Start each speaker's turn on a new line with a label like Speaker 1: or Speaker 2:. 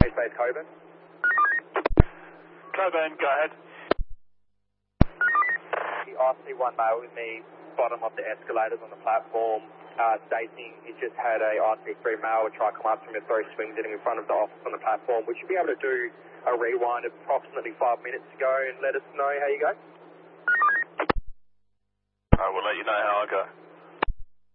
Speaker 1: Space Coburn.
Speaker 2: Coburn, go ahead.
Speaker 1: The RC1 male in the bottom of the escalators on the platform, stating he just had a RC3 male try to come up from the three swings in front of the office on the platform. Would you be able to do a rewind approximately 5 minutes ago and let us know how you go?
Speaker 2: I will let you know how I go.